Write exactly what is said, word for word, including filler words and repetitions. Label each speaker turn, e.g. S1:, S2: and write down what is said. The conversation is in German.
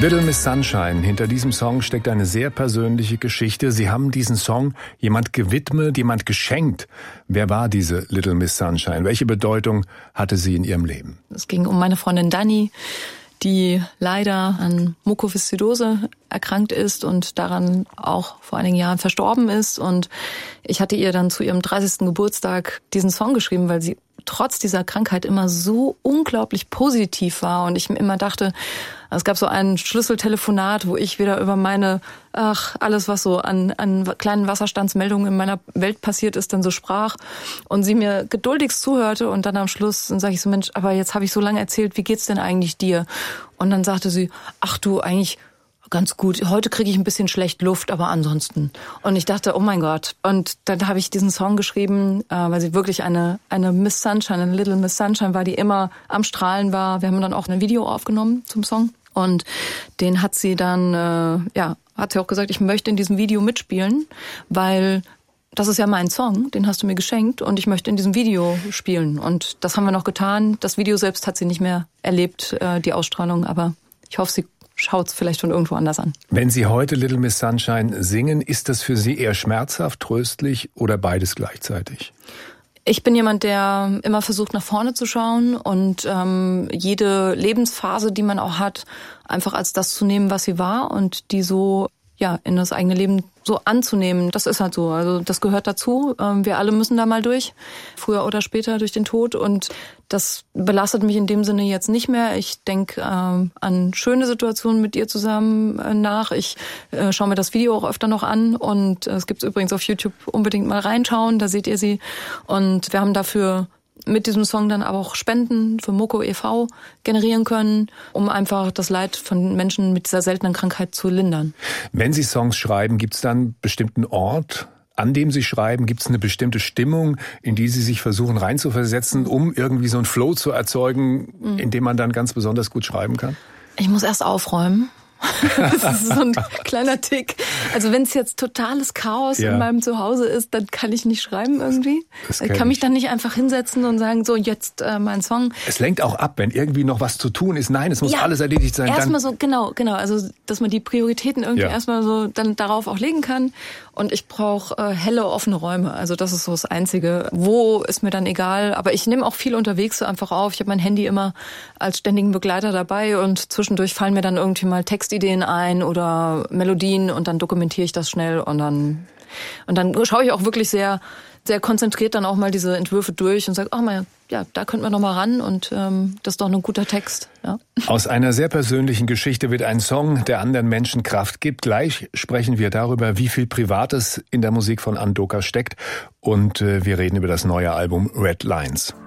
S1: Little Miss Sunshine. Hinter diesem Song steckt eine sehr persönliche Geschichte. Sie haben diesen Song jemand gewidmet, jemand geschenkt. Wer war diese Little Miss Sunshine? Welche Bedeutung hatte sie in Ihrem Leben?
S2: Es ging um meine Freundin Dani, die leider an Mukoviszidose erkrankt ist und daran auch vor einigen Jahren verstorben ist. Und ich hatte ihr dann zu ihrem dreißigsten Geburtstag diesen Song geschrieben, weil sie trotz dieser Krankheit immer so unglaublich positiv war und ich mir immer dachte, es gab so ein Schlüsseltelefonat, wo ich wieder über meine, ach, alles, was so an, an kleinen Wasserstandsmeldungen in meiner Welt passiert ist, dann so sprach und sie mir geduldigst zuhörte und dann am Schluss dann sage ich so, Mensch, aber jetzt habe ich so lange erzählt, wie geht's denn eigentlich dir? Und dann sagte sie, ach du, eigentlich ganz gut. Heute kriege ich ein bisschen schlecht Luft, aber ansonsten. Und ich dachte, oh mein Gott. Und dann habe ich diesen Song geschrieben, äh, weil sie wirklich eine eine Miss Sunshine, eine Little Miss Sunshine war, die immer am Strahlen war. Wir haben dann auch ein Video aufgenommen zum Song. Und den hat sie dann, äh, ja, hat sie auch gesagt, ich möchte in diesem Video mitspielen, weil das ist ja mein Song, den hast du mir geschenkt und ich möchte in diesem Video spielen. Und das haben wir noch getan. Das Video selbst hat sie nicht mehr erlebt, äh, die Ausstrahlung, aber ich hoffe, sie schaut's vielleicht von irgendwo anders an.
S1: Wenn Sie heute Little Miss Sunshine singen, ist das für Sie eher schmerzhaft, tröstlich oder beides gleichzeitig?
S2: Ich bin jemand, der immer versucht, nach vorne zu schauen und ähm, jede Lebensphase, die man auch hat, einfach als das zu nehmen, was sie war und die so ja in das eigene Leben so anzunehmen. Das ist halt so. Also das gehört dazu. Ähm, wir alle müssen da mal durch, früher oder später durch den Tod. Und das belastet mich in dem Sinne jetzt nicht mehr. Ich denke ähm, an schöne Situationen mit ihr zusammen äh, nach. Ich äh, schaue mir das Video auch öfter noch an. Und äh, es gibt's übrigens auf YouTube, unbedingt mal reinschauen. Da seht ihr sie. Und wir haben dafür mit diesem Song dann aber auch Spenden für Moko e V generieren können, um einfach das Leid von Menschen mit dieser seltenen Krankheit zu lindern.
S1: Wenn Sie Songs schreiben, gibt es dann einen bestimmten Ort, an dem Sie schreiben? Gibt es eine bestimmte Stimmung, in die Sie sich versuchen reinzuversetzen, um irgendwie so einen Flow zu erzeugen, mhm. in dem man dann ganz besonders gut schreiben kann?
S2: Ich muss erst aufräumen. Das ist so ein kleiner Tick. Also wenn es jetzt totales Chaos ja. in meinem Zuhause ist, dann kann ich nicht schreiben irgendwie. Das, das ich kann mich dann nicht einfach hinsetzen und sagen, so jetzt äh, mein Song.
S1: Es lenkt auch ab, wenn irgendwie noch was zu tun ist. Nein, es muss ja, alles erledigt sein.
S2: Erstmal so, genau, genau. Also dass man die Prioritäten irgendwie ja. erstmal so dann darauf auch legen kann. Und ich brauche äh, helle, offene Räume. Also das ist so das Einzige. Wo ist mir dann egal. Aber ich nehme auch viel unterwegs so einfach auf. Ich habe mein Handy immer als ständigen Begleiter dabei und zwischendurch fallen mir dann irgendwie mal Textideen ein oder Melodien und dann dokumentiere ich das schnell und dann und dann schaue ich auch wirklich sehr sehr konzentriert dann auch mal diese Entwürfe durch und sage, oh mal, ja, da könnten wir noch mal ran und ähm, das ist doch ein guter Text. Ja.
S1: Aus einer sehr persönlichen Geschichte wird ein Song, der anderen Menschen Kraft gibt. Gleich sprechen wir darüber, wie viel Privates in der Musik von Anne Doka steckt und äh, wir reden über das neue Album Red Lines.